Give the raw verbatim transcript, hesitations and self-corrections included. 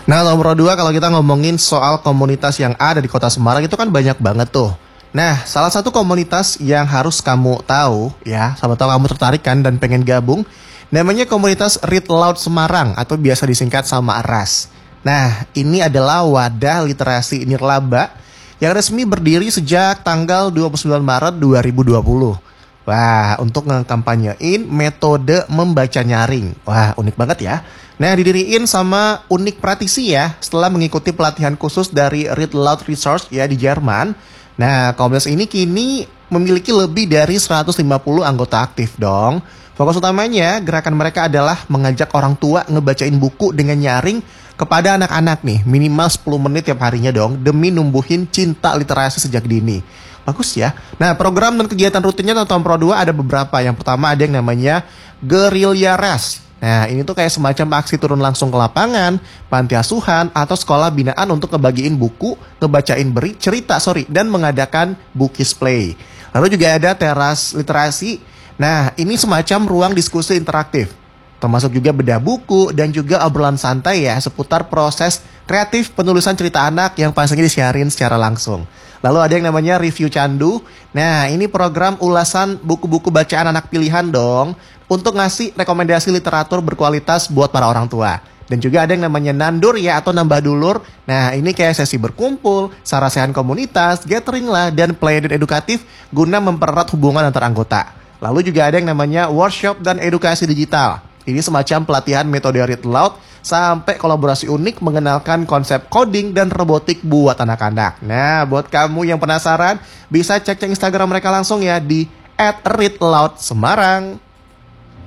Nah, nomor dua kalau kita ngomongin soal komunitas yang ada di Kota Semarang itu kan banyak banget tuh. Nah, salah satu komunitas yang harus kamu tahu ya, sama tahu kamu tertarik kan dan pengen gabung, namanya komunitas Read Loud Semarang atau biasa disingkat sama RAS. Nah, ini adalah wadah literasi nirlaba yang resmi berdiri sejak tanggal dua puluh sembilan Maret dua ribu dua puluh. Wah, untuk ngekampanyein metode membaca nyaring. Wah, unik banget ya. Nah, didiriin sama Unik Pratisi ya, setelah mengikuti pelatihan khusus dari Read Loud Resource ya di Jerman. Nah, komunitas ini kini memiliki lebih dari seratus lima puluh anggota aktif dong. Fokus utamanya, gerakan mereka adalah mengajak orang tua ngebacain buku dengan nyaring kepada anak-anak nih, minimal sepuluh menit tiap harinya dong, demi numbuhin cinta literasi sejak dini. Bagus ya. Nah, program dan kegiatan rutinnya tahun Pro dua ada beberapa. Yang pertama ada yang namanya Guerrilla Ras. Nah, ini tuh kayak semacam aksi turun langsung ke lapangan, panti asuhan, atau sekolah binaan untuk ngebagiin buku, ngebacain beri, cerita, sorry, dan mengadakan bookies play. Lalu juga ada teras literasi. Nah, ini semacam ruang diskusi interaktif, termasuk juga bedah buku dan juga obrolan santai ya seputar proses kreatif penulisan cerita anak yang pastinya disiarin secara langsung. Lalu ada yang namanya Review Candu. Nah, ini program ulasan buku-buku bacaan anak pilihan dong, untuk ngasih rekomendasi literatur berkualitas buat para orang tua. Dan juga ada yang namanya Nandur ya, atau nambah dulur. Nah, ini kayak sesi berkumpul, sarasehan komunitas, gathering lah, dan play dan edukatif guna mempererat hubungan antar anggota. Lalu juga ada yang namanya workshop dan edukasi digital. Ini semacam pelatihan metode Read Loud sampai kolaborasi unik mengenalkan konsep coding dan robotik buat anak-anak. Nah, buat kamu yang penasaran, bisa cek cek Instagram mereka langsung ya di et read loud semarang.